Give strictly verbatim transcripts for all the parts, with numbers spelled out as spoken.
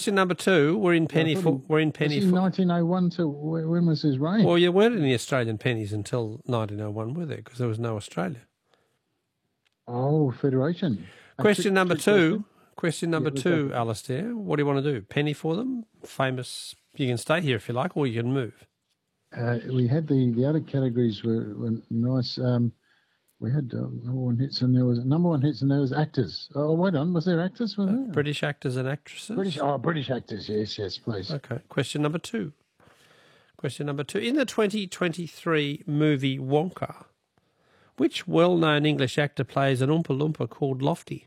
Question number two. We're in penny. I thought For, he- we're in penny. Was he For, nineteen oh one to wh- when was his reign? well, you weren't in the Australian pennies until nineteen oh one, were there? Because there was no Australia. Oh, Federation. A Question trick- number trick two. question? Question number let's two, go for it. Alistair. What do you want to do? Penny for them? Famous. You can stay here if you like, or you can move. Uh, we had the, the other categories were, were nice. Um, we had uh, number one hits and there was number one hits and there was actors. Oh, wait on, was there actors? Was there? British actors and actresses. British. Oh, British actors. Yes, yes, please. Okay. Question number two. Question number two. In the twenty twenty-three movie Wonka, which well-known English actor plays an Oompa Loompa called Lofty?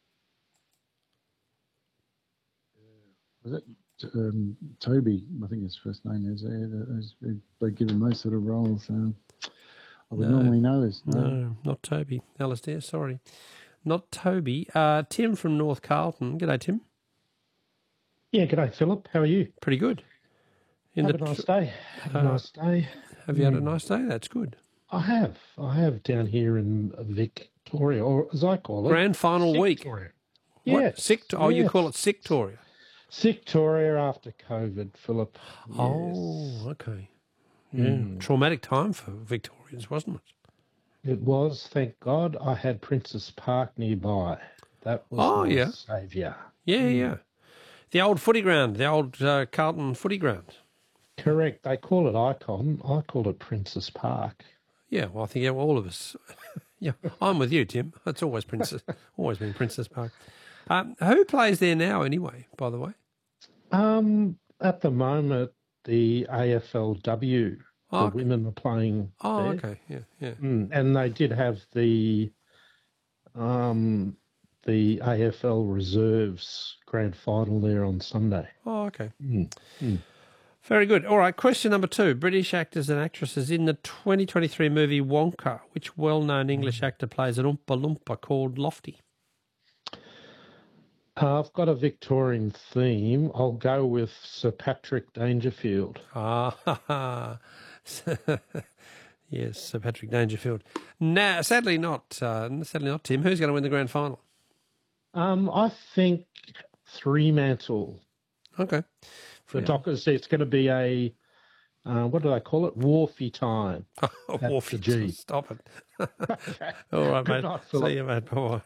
Was it um, Toby? I think his first name is. Uh, they give him those sort of roles. Um, I would No. normally know this. No. No, not Toby. Alistair, sorry. Not Toby. Uh, Tim from North Carlton. G'day, Tim. Yeah, g'day, Philip. How are you? Pretty good. In Have the a nice tr- day. Have a uh, nice day. Have you had a nice day? That's good. I have. I have down here in Victoria, or as I call it, Grand final week. Victoria. What? Yes. Sick? Oh, you yes. call it Sictoria. Victoria after COVID, Philip. Yes. Oh, okay. Yeah. Mm. Traumatic time for Victorians, wasn't it? It was, thank God, I had Princess Park nearby. That was Oh, my yeah. saviour. Yeah, yeah. The old footy ground, the old uh, Carlton footy ground. Correct. They call it Icon. I call it Princess Park. Yeah, well, I think yeah, all of us. Yeah, I'm with you, Tim. It's always Princess, always been Princess Park. Um, who plays there now, anyway? By the way. Um, at the moment, the A F L W, Oh, the okay. women are playing Oh, there. okay. Yeah, yeah. Mm, and they did have the um, the A F L Reserves grand final there on Sunday. Oh, okay. Mm, mm. Very good. All right, question number two. British actors and actresses in the twenty twenty-three movie Wonka. Which well-known English actor plays an Oompa Loompa called Lofty? Uh, I've got a Victorian theme. I'll go with Sir Patrick Dangerfield. Ah, ha, ha. Yes, Sir Patrick Dangerfield. No, sadly not. Uh, sadly not, Tim. Who's going to win the grand final? Um, I think Fremantle. Okay. For Yeah. Dockers, it's going to be a, uh, what do they call it? Wharfy time. Oh, That's the Wolfie, G. stop it. All right, Good mate. night, Philip. See you, mate. Bye-bye.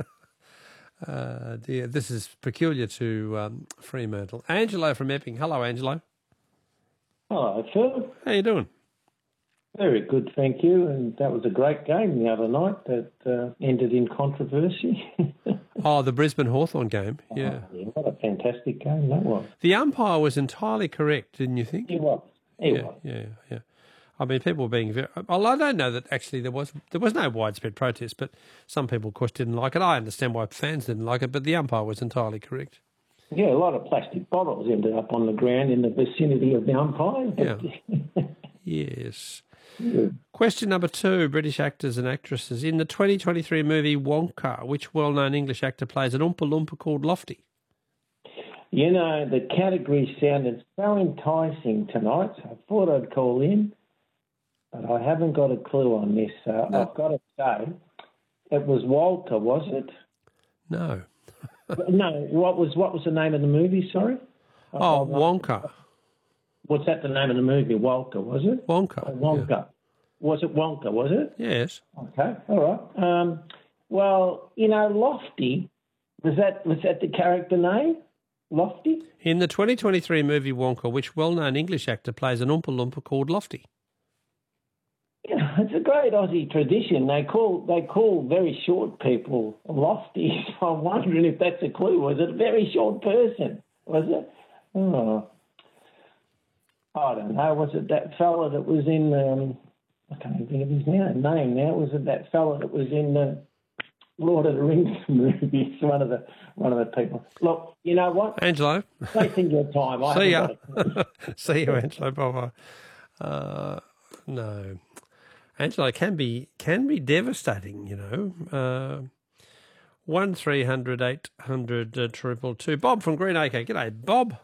Uh, dear, this is peculiar to um, Fremantle. Angelo from Epping. Hello, Angelo. Hello, Phil. How you doing? Very good, thank you. And that was a great game the other night that uh, ended in controversy. Oh, the Brisbane Hawthorn game. Yeah. Oh, yeah, what a fantastic game that was. The umpire was entirely correct, didn't you think? He was. He yeah, was. yeah, yeah. I mean, people were being very. Well, I don't know that actually there was there was no widespread protest, but some people, of course, didn't like it. I understand why fans didn't like it, but the umpire was entirely correct. Yeah, a lot of plastic bottles ended up on the ground in the vicinity of the umpire. Yeah. Yes. Question number two, British actors and actresses. In the twenty twenty-three movie Wonka, which well-known English actor plays an Oompa Loompa called Lofty? You know, the category sounded so enticing tonight, so I thought I'd call in, but I haven't got a clue on this. Uh, No. I've got to say, it was Walter, was it? No. No, what was what was the name of the movie, sorry? Oh, Wonka. Was that the name of the movie? Wonka, was it? Wonka. Oh, Wonka. yeah. Was it Wonka, was it? Yes. Okay, all right. Um, well, you know, Lofty, was that was that the character name? Lofty? In the twenty twenty-three movie Wonka, which well-known English actor plays an Oompa Loompa called Lofty? You know, it's a great Aussie tradition. They call they call very short people Lofty. So I'm wondering if that's a clue. Was it a very short person? Was it? Oh. I don't know. Was it that fella that was in? Um, I can't even think of his name now. Was it that fella that was in the Lord of the Rings movies? One of the one of the people. Look, you know what? Angelo. Wasting your time. I See haven't ya. got a clue. See you, Angelo. Bye-bye. Uh, no. Angelo can be can be devastating, you know. Uh, one three hundred eight hundred uh, triple two. Bob from Greenacre. G'day, Bob.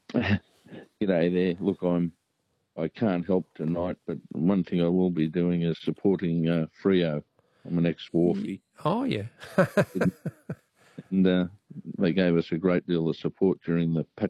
G'day there. Look, I'm I can't help tonight, but one thing I will be doing is supporting uh, Freo. I'm an ex-Wharfie, Oh yeah. and uh, they gave us a great deal of support during the